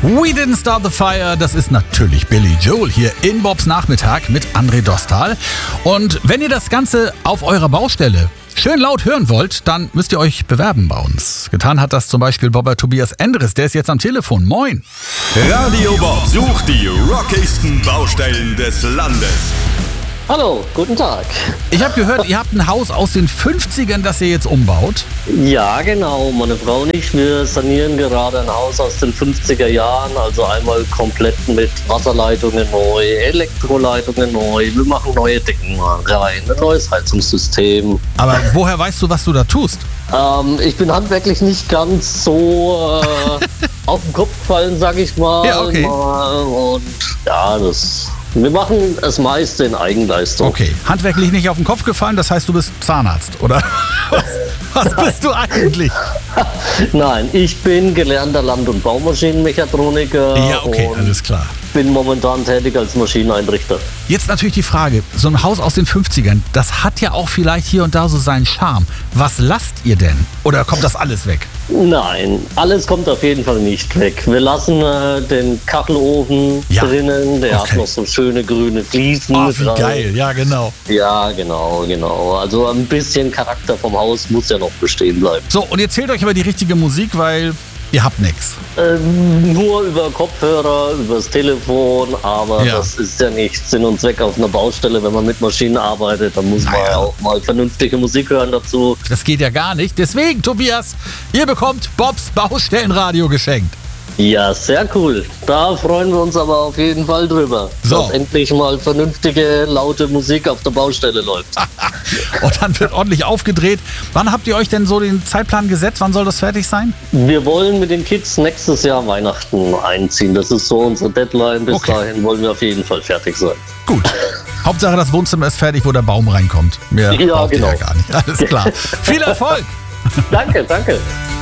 We Didn't Start the Fire, das ist natürlich Billy Joel hier in Bobs Nachmittag mit André Dostal. Und wenn ihr das Ganze auf eurer Baustelle schön laut hören wollt, dann müsst ihr euch bewerben bei uns. Getan hat das zum Beispiel Bobber Tobias Endres, der ist jetzt am Telefon. Moin! Radio Bob sucht die rockigsten Baustellen des Landes. Hallo, guten Tag. Ich habe gehört, ihr habt ein Haus aus den 50ern, das ihr jetzt umbaut. Ja, genau. Meine Frau und ich, wir sanieren gerade ein Haus aus den 50er Jahren. Also einmal komplett mit Wasserleitungen neu, Elektroleitungen neu. Wir machen neue Decken rein, ein neues Heizungssystem. Aber woher weißt du, was du da tust? Ich bin handwerklich nicht ganz so auf den Kopf gefallen, sag ich mal. Ja, okay. Und ja, wir machen das meiste in Eigenleistung. Okay, handwerklich nicht auf den Kopf gefallen, das heißt, du bist Zahnarzt, oder? Was bist du eigentlich? Nein, ich bin gelernter Land- und Baumaschinenmechatroniker. Ja, okay, und alles klar. bin momentan tätig als Maschineneinrichter. Jetzt natürlich die Frage, so ein Haus aus den 50ern, das hat ja auch vielleicht hier und da so seinen Charme. Was lasst ihr denn? Oder kommt das alles weg? Nein, alles kommt auf jeden Fall nicht weg. Wir lassen den Kachelofen drinnen, der hat noch so schöne grüne Fliesen. Oh, wie geil, ja genau. Ja, genau. Also ein bisschen Charakter vom Haus muss ja noch bestehen bleiben. So, und jetzt zählt euch aber die richtige Musik, weil ihr habt nichts. Nur über Kopfhörer, übers Telefon, aber das ist ja nicht Sinn und Zweck auf einer Baustelle. Wenn man mit Maschinen arbeitet, dann muss man ja auch mal vernünftige Musik hören dazu. Das geht ja gar nicht. Deswegen, Tobias, ihr bekommt Bobs Baustellenradio geschenkt. Ja, sehr cool. Da freuen wir uns aber auf jeden Fall drüber, dass endlich mal vernünftige, laute Musik auf der Baustelle läuft. Und dann wird ordentlich aufgedreht. Wann habt ihr euch denn so den Zeitplan gesetzt? Wann soll das fertig sein? Wir wollen mit den Kids nächstes Jahr Weihnachten einziehen. Das ist so unsere Deadline. Bis dahin wollen wir auf jeden Fall fertig sein. Gut. Hauptsache das Wohnzimmer ist fertig, wo der Baum reinkommt. Mehr braucht ihr ja gar nicht. Alles klar. Viel Erfolg! Danke.